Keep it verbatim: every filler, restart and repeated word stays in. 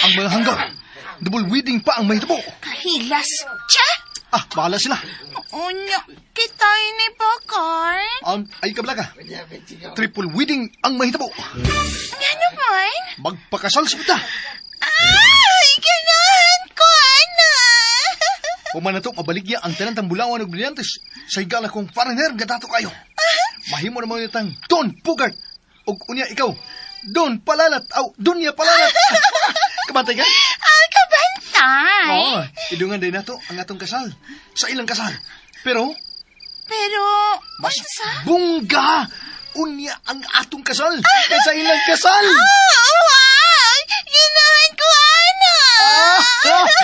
ang mga hanggang. Double wedding pa ang mahitabo. Kahilas. Tsa? Ah, bahala sila. Unya, kitay ni Bakar. Um, ay kabla ka. Triple wedding ang mahitabo. Ano man? Magpakasal sa kita. Ay, ganahan ko, ana. Puman na to, mabaligya ang tanang bulawan ng brilyantes. Sa higala kong foreigner, gadato kayo. Mahimo na mga itang Don Pugart. O unya ikaw, Don Palalat. Aw, Dunya Palalat. Kabantay ka? Ah, kabantay. Oo, idungan din na to ang atong kasal. Sa ilang kasal. Pero, Pero, mas unsa? bungga. Unya ang atong kasal. Kaysa ilang kasal. Oh, wow! Ganahan ko, ana. Ah,